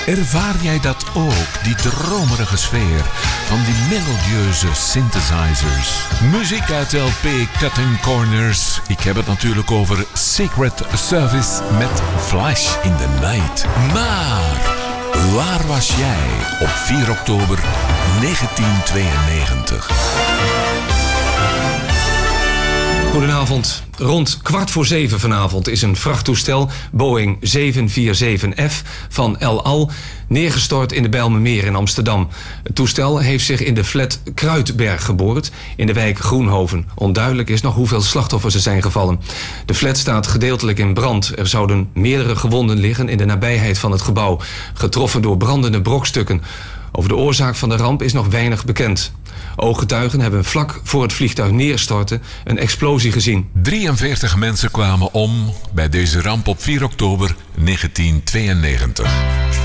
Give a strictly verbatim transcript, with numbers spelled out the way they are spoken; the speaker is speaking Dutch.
Ervaar jij dat ook, die dromerige sfeer van die melodieuze synthesizers? Muziek uit L P Cutting Corners. Ik heb het natuurlijk over Secret Service met Flash in the Night. Maar waar was jij op vier oktober negentien tweeënnegentig? Goedenavond. Rond kwart voor zeven vanavond is een vrachttoestel Boeing zeven vier zeven F van El Al neergestort in de Bijlmermeer in Amsterdam. Het toestel heeft zich in de flat Kruidberg geboord in de wijk Groenhoven. Onduidelijk is nog hoeveel slachtoffers er zijn gevallen. De flat staat gedeeltelijk in brand. Er zouden meerdere gewonden liggen in de nabijheid van het gebouw, getroffen door brandende brokstukken. Over de oorzaak van de ramp is nog weinig bekend. Ooggetuigen hebben vlak voor het vliegtuig neerstorten een explosie gezien. drieënveertig mensen kwamen om bij deze ramp op vier oktober negentien tweeënnegentig.